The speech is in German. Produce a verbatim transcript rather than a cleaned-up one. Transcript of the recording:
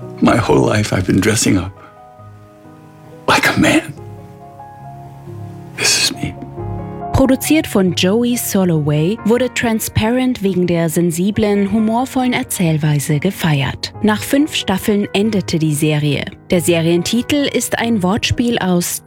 My whole life I've been dressing up like a man. This is me. Produziert von Joey Soloway, wurde Transparent wegen der sensiblen, humorvollen Erzählweise gefeiert. Nach fünf Staffeln endete die Serie. Der Serientitel ist ein Wortspiel aus